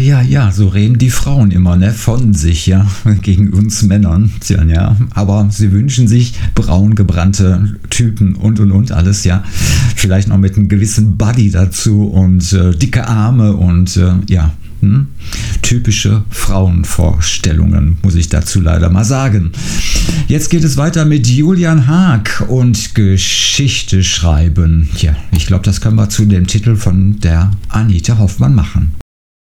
Ja, so reden die Frauen immer, ne, von sich, ja, gegen uns Männern. Tja, ja, aber sie wünschen sich braun gebrannte Typen und alles, ja. Vielleicht noch mit einem gewissen Body dazu und dicke Arme und ja. Typische Frauenvorstellungen, muss ich dazu leider mal sagen. Jetzt geht es weiter mit Julian Haag und Geschichte schreiben. Ja, ich glaube, das können wir zu dem Titel von der Anita Hoffmann machen.